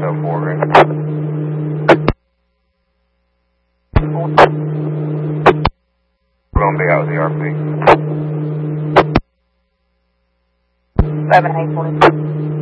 604, right? We're going to be out with the RP. 7840.